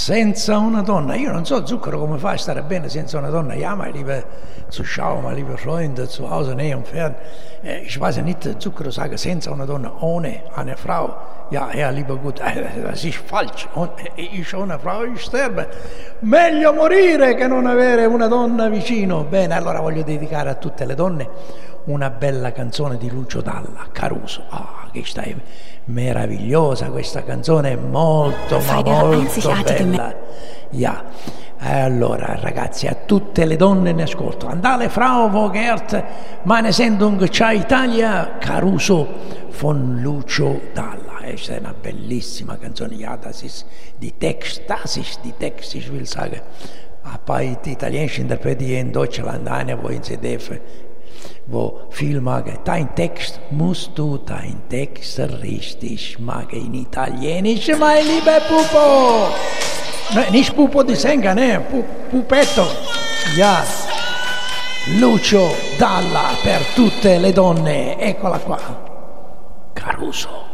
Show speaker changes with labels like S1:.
S1: senza una donna. Io non so, Zucchero, come fai a stare bene senza una donna? Ja, meine liebe Zuschauer, meine liebe Freunde zu Hause, näher und fern. Ich weiß ja nicht, Zucchero sagen, senza una donna, ohne eine Frau. Ja, lieber gut, das ist falsch. Ich ohne Frau, ich sterbe. Meglio morire che non avere una donna vicino. Bene, allora voglio dedicare a tutte le donne una bella canzone di Lucio Dalla, Caruso. Che stai meravigliosa questa canzone, molto ma molto bella. Ja. Allora ragazzi, a tutte le donne in ascolto, andale Frau, wo gehört meine Sendung Ciao Italia, Caruso von Lucio Dalla. È una bellissima canzone, ja, das ist die Text, ich will sagen, ein paar italienische Interpreti in Deutschland, einer, wo in CDF, wo viel mag, dein Text musst du dein Text richtig machen in Italienisch, mein lieber Pupo. No, nicht Pupo di Senga, ne? Pupetto. Ja. Lucio Dalla per tutte le donne. Eccola qua. Caruso.